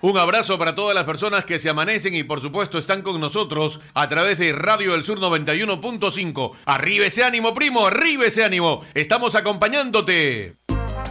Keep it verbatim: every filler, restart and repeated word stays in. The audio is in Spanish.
Un abrazo para todas las personas que se amanecen y por supuesto están con nosotros a través de Radio del Sur noventa y uno punto cinco. Arriba ese ánimo, primo, arriba ese ánimo. Estamos acompañándote.